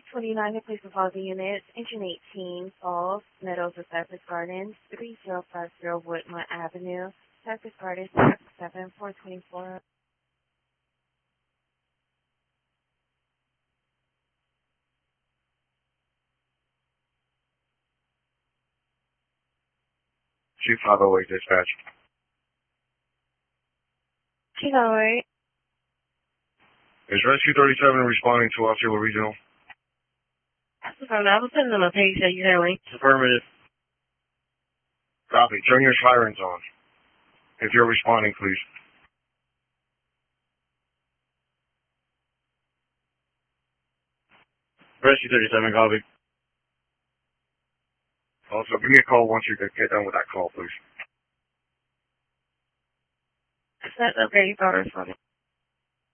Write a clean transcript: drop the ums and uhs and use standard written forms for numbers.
29, the police involving units, Engine 18, Falls, Meadows of Cypress Gardens, 3050 Woodmont Avenue, Cypress Gardens, 7424. Chief 508 dispatch. Chief 508. Is Rescue 37 responding to Osceola Regional? I was sending them a page that you had linked. Affirmative. Copy. Turn your sirens on. If you're responding, please. Rescue 37, copy. Also, give me a call once you get done with that call, please. That's okay, you got responding.